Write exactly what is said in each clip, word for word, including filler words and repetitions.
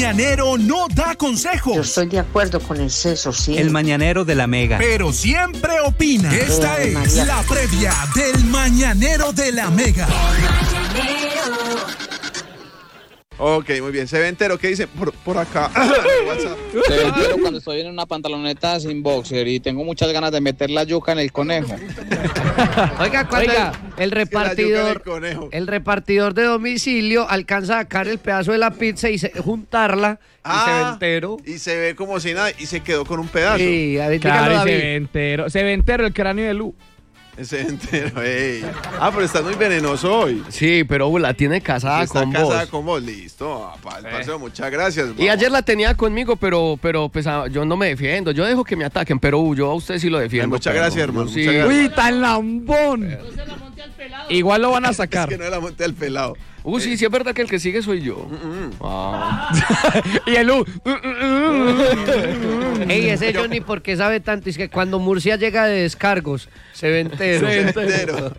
mañanero no da consejos. Yo estoy de acuerdo con el seso, sí. El mañanero de la Mega. Pero siempre opina. Esta Eh, es María. la previa del mañanero de la Mega. Ok, muy bien. Se ve entero. ¿Qué dice por, por acá? WhatsApp. Se ve entero cuando estoy en una pantaloneta sin boxer y tengo muchas ganas de meter la yuca en el conejo. Oiga, cuando Oiga, el, el repartidor, el conejo. el repartidor de domicilio alcanza a sacar el pedazo de la pizza y se- juntarla y se ve Ah, entero. y se ve como si nada y se quedó con un pedazo. Sí, a ver, Claro, dígalo, y se David. ve entero. Se ve entero el cráneo de Lu. Ese entero, ey. Ah, pero estás muy venenoso hoy. Sí, pero la tiene casada Está con casada vos. con vos. Listo, apa, el parcero, muchas gracias. Y ayer la tenía conmigo, pero, pero pues ah, yo no me defiendo. Yo dejo que me ataquen, pero yo a usted sí lo defiendo. Ay, muchas perro. gracias, hermano, Yo sí. muchas gracias. Uy, tan lambón. Igual lo van a sacar. Es que no la monté al pelado. Uh, sí, sí es verdad que el que sigue soy yo. Mm, Ah. Y el U. Ey, ese Johnny, ¿por qué sabe tanto? Es que cuando Murcia llega de descargos, se ve entero. Se ve entero.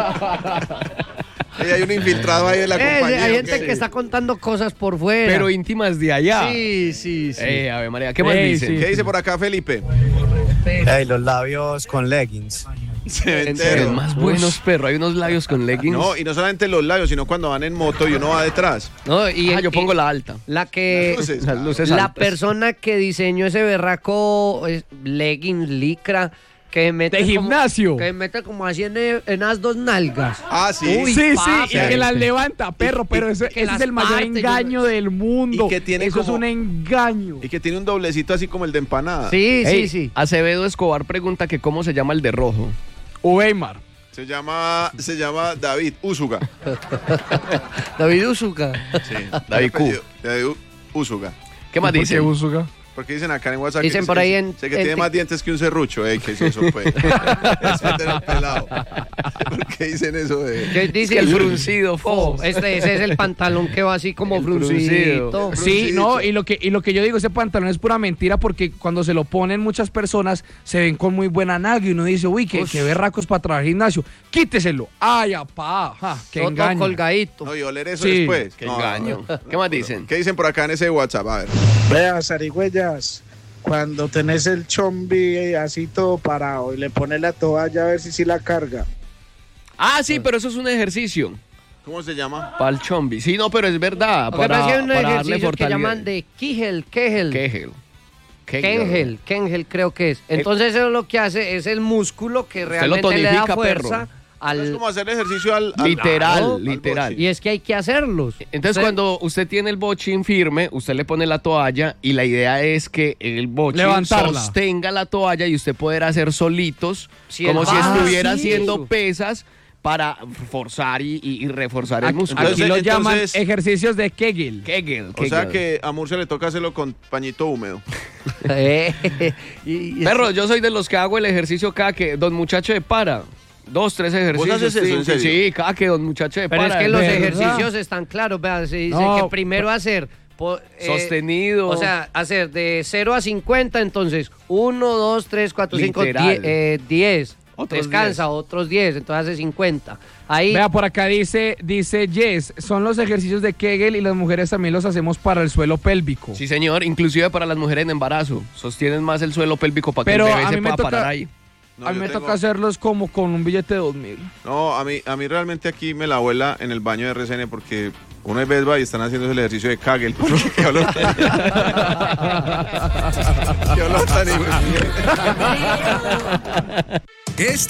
Ey, hay un infiltrado ahí en la Eh, compañía. hay gente ¿ok? que está contando cosas por fuera. Pero íntimas de allá. Sí, sí, sí. Eh, Ave María, ¿qué más Ey, dicen? sí. ¿Qué dice por acá, Felipe? Ey, los labios con leggings. Se ve Los entero. más buenos, perro. Hay unos labios con leggings. No, y no solamente los labios, sino cuando van en moto y uno va detrás. No, y Ah, el- yo pongo y la alta. la que Las luces. Las luces la altas. persona que diseñó ese berraco eh, leggings, licra, que mete De como- gimnasio. que mete como así en, en las dos nalgas. Ah, sí. Uy, Sí, papi. sí, y que las levanta, perro, pero ese, que ese las es el mayor parte, yo engaño no- del mundo. Y que tiene Eso es como- un engaño. Y que tiene un doblecito así como el de empanada. Sí, Ey, sí, sí. Acevedo Escobar pregunta que cómo se llama el de rojo. Weimar. Se llama, se llama David Úsuga. David Uzuka. Sí. David Q. Apellido, David Úsuga. ¿Qué más ¿Por qué dicen? Usuga? Porque dicen acá en WhatsApp Dicen que, por ahí en- sé que en tiene Tik- más dientes que un serrucho. Ey, ¿qué es eso, pues? Respeten al pelado. ¿Por qué dicen eso de...? ¿Qué dice? que el fruncido, Oh, fo. este, ese es el pantalón que va así como El fruncido. fruncido. Sí, no, y lo que y lo que yo digo, ese pantalón es pura mentira porque cuando se lo ponen muchas personas se ven con muy buena nalga y uno dice, uy, qué, qué berracos para trabajar al gimnasio. Quíteselo. Ay, apá, ja, qué Todo engaño. colgadito. No, y oler eso Sí. después. Qué No, engaño. no. ¿Qué más dicen? ¿Qué dicen por acá en ese WhatsApp? A ver. Vea, zarigüeyas, cuando tenés el chombi así todo parado y le pones la toalla a ver si sí la carga. Ah, sí, pero eso es un ejercicio. ¿Cómo se llama? Para el chombi. Sí, no, pero es verdad. Lo que Para, pasa es que hay un para darle ejercicio que fortaleza. llaman de Kegel, Kegel. Kegel. Kegel, Kegel creo que es. Entonces eso lo que hace es el músculo que lo realmente le da tonifica, fuerza perro. al... Es como hacer ejercicio al... al- Literal, al literal. boche. Y es que hay que hacerlos. Entonces, Usted- cuando usted tiene el bochín firme, usted le pone la toalla y la idea es que el bochín Levantarla. sostenga la toalla y usted poder hacer solitos, Sí, como el si bajo. estuviera Ah, sí. haciendo pesas para forzar y, y- y reforzar el Aquí, músculo. aquí lo Entonces- llaman entonces- ejercicios de Kegel. Kegel, O sea Kegel. que a Murcia le toca hacerlo con pañito húmedo. Eh, y- y- Perro, yo soy de los que hago el ejercicio cada que don muchacho de para. Dos, tres ejercicios. haces eso, sí, en serio? Sí, cada que don muchacho de Pero para. es que los ¿verdad? ejercicios están claros, vean, se dice No, que primero hacer... po- eh, Sostenido. O sea, hacer de cero a cincuenta, entonces uno, dos, tres, cuatro, cinco, Literal. diez. Otros Descansa, diez. otros diez, entonces hace cincuenta. Ahí... Vea, por acá dice, dice Yes, son los ejercicios de Kegel y las mujeres también los hacemos para el suelo pélvico. Sí, señor, inclusive para las mujeres en embarazo. Sostienen más el suelo pélvico para que Pero el a bebé mí se me pueda toca- parar ahí. No, a mí yo me tengo- toca hacerlos como con un billete de dos mil. No, a mí, a mí realmente aquí me la abuela en el baño de R C N porque una vez va y están haciendo el ejercicio de Kagel. Porque qué olor tan... qué olor tan... Esta